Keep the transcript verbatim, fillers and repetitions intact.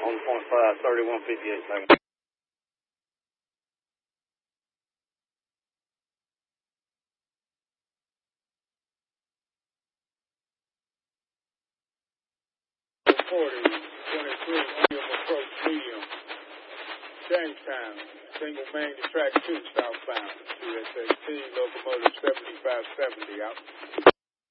on point five, thirty-one fifty-eight seconds. forty, twenty-three, medium approach, medium. Jamestown, single main to track two southbound. C S A T, locomotive seventy-five seventy out.